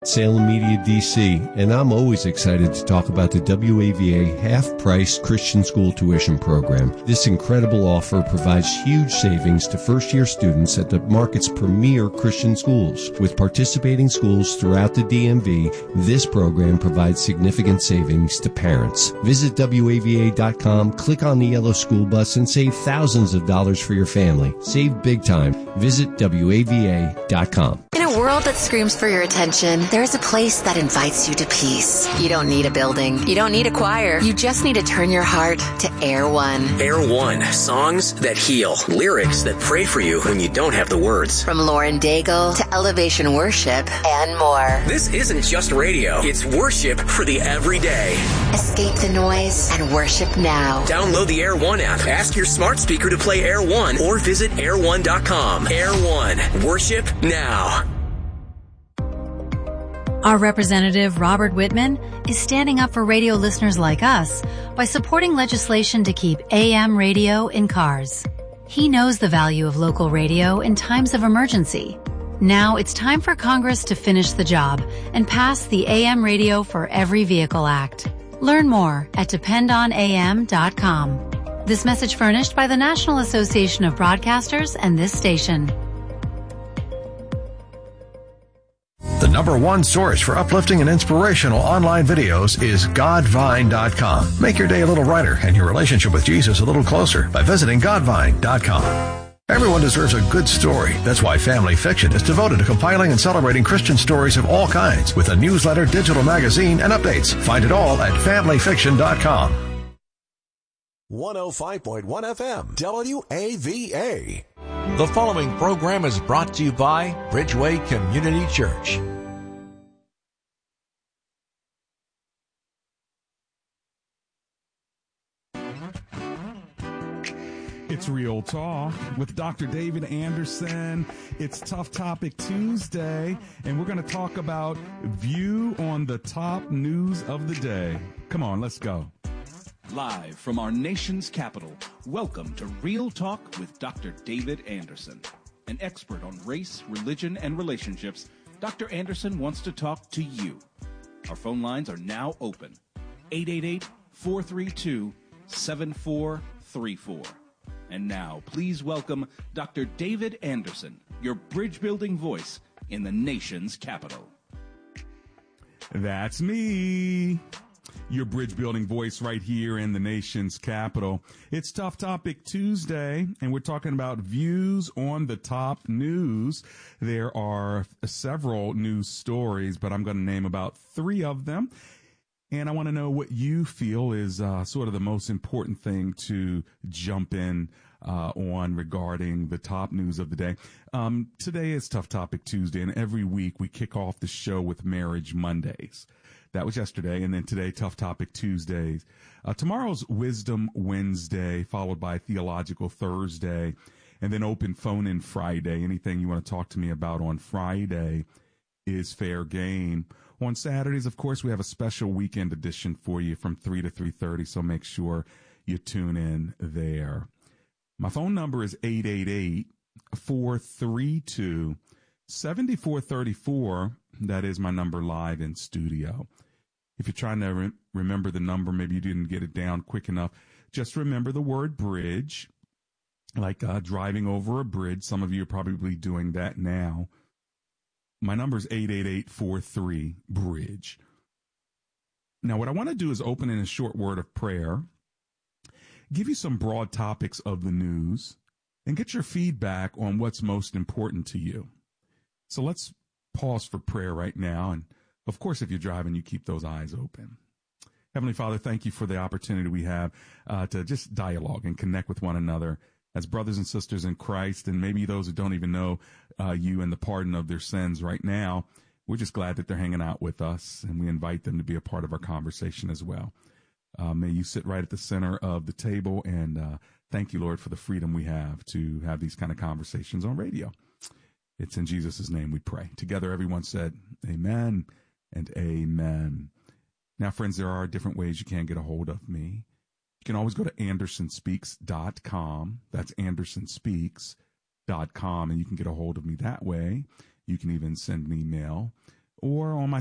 Salem Media DC, and I'm always excited to talk about the WAVA half-price Christian school tuition program. This incredible offer provides huge savings to first-year students at the market's premier Christian schools. With participating schools throughout the DMV, this program provides significant savings to parents. Visit WAVA.com, click on the yellow school bus, and save thousands of dollars for your family. Save big time. Visit WAVA.com. In a world that screams for your attention, there's a place that invites you to peace. You don't need a building. You don't need a choir. You just need to turn your heart to Air One. Air One. Songs that heal. Lyrics that pray for you when you don't have the words. From Lauren Daigle to Elevation Worship and more. This isn't just radio. It's worship for the everyday. Escape the noise and worship now. Download the Air One app. Ask your smart speaker to play Air One or visit air1.com. Air One. Worship now. Our representative, Robert Whitman, is standing up for radio listeners like us by supporting legislation to keep AM radio in cars. He knows the value of local radio in times of emergency. Now it's time for Congress to finish the job and pass the AM Radio for Every Vehicle Act. Learn more at dependonam.com. This message furnished by the National Association of Broadcasters and this station. The number one source for uplifting and inspirational online videos is Godvine.com. Make your day a little brighter and your relationship with Jesus a little closer by visiting Godvine.com. Everyone deserves a good story. That's why Family Fiction is devoted to compiling and celebrating Christian stories of all kinds with a newsletter, digital magazine, and updates. Find it all at FamilyFiction.com. 105.1 FM, WAVA. The following program is brought to you by Bridgeway Community Church. It's Real Talk with Dr. David Anderson. It's Tough Topic Tuesday, and we're going to talk about view on the top news of the day. Come on, let's go. Live from our nation's capital, welcome to Real Talk with Dr. David Anderson. An expert on race, religion, and relationships, Dr. Anderson wants to talk to you. Our phone lines are now open. 888-432-7434. And now, please welcome Dr. David Anderson, your bridge-building voice in the nation's capital. That's me, your bridge-building voice right here in the nation's capital. It's Tough Topic Tuesday, and we're talking about views on the top news. There are several news stories, but I'm going to name about 3 of them. And I want to know what you feel is sort of the most important thing to jump in on regarding the top news of the day. Today is Tough Topic Tuesday, and every week we kick off the show with Marriage Mondays. That was yesterday, and then today, Tough Topic Tuesdays. Tomorrow's Wisdom Wednesday, followed by Theological Thursday, and then Open Phone-In Friday. Anything you want to talk to me about on Friday is fair game. On Saturdays, of course, we have a special weekend edition for you from 3 to 3:30, so make sure you tune in there. My phone number is 888-432-7434. That is my number live in studio. If you're trying to remember the number, maybe you didn't get it down quick enough, just remember the word bridge, like driving over a bridge. Some of you are probably doing that now. My number is 888-43-BRIDGE. Now, what I want to do is open in a short word of prayer, give you some broad topics of the news, and get your feedback on what's most important to you. So let's pause for prayer right now. And, of course, if you're driving, you keep those eyes open. Heavenly Father, thank you for the opportunity we have to just dialogue and connect with one another as brothers and sisters in Christ, and maybe those who don't even know you and the pardon of their sins right now. We're just glad that they're hanging out with us, and we invite them to be a part of our conversation as well. May you sit right at the center of the table, and thank you, Lord, for the freedom we have to have these kind of conversations on radio. It's in Jesus' name we pray. Together, everyone said, amen and amen. Now, friends, there are different ways you can get a hold of me. You can always go to AndersonSpeaks.com. That's AndersonSpeaks.com, and you can get a hold of me that way. You can even send an email, or on my